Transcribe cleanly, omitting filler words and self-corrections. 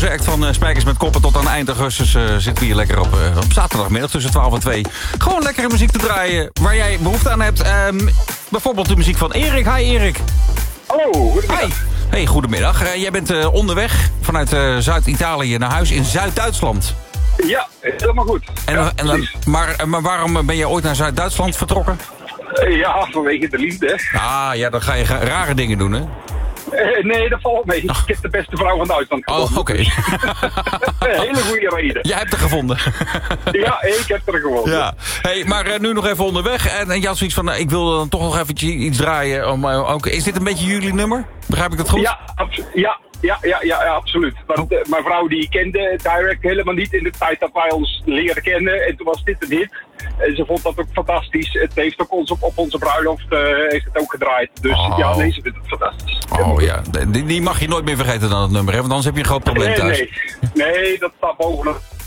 act van Spijkers met Koppen tot aan eind augustus zitten we hier lekker op zaterdagmiddag tussen 12 en 2. Gewoon lekkere muziek te draaien waar jij behoefte aan hebt. Bijvoorbeeld de muziek van Erik. Hi Erik. Hallo, goedemiddag. Hi. Hey, goedemiddag. Jij bent onderweg vanuit Zuid-Italië naar huis in Zuid-Duitsland. Ja, helemaal goed. Maar waarom ben je ooit naar Zuid-Duitsland vertrokken? Ja, vanwege de liefde. Ah, ja, dan ga je rare dingen doen, hè? Nee, dat valt mee. Ik heb de beste vrouw van Duitsland gevonden. Oh, oké. Een hele goede reden. Jij hebt er gevonden. Ja, ik heb er gevonden. Ja. Hey, maar nu nog even onderweg. En je had zoiets van, ik wil dan toch nog eventjes iets draaien. Is dit een beetje jullie nummer? Begrijp ik dat goed? Ja, absoluut. Want mijn vrouw die kende Direct helemaal niet in de tijd dat wij ons leren kennen. En toen was dit een hit. En ze vond dat ook fantastisch. Het heeft ook op onze bruiloft heeft het ook gedraaid. Dus ja, nee, ze vindt het fantastisch. Oh ja, die mag je nooit meer vergeten dan het nummer, hè? Want anders heb je een groot probleem thuis. Nee, dat staat bovenop.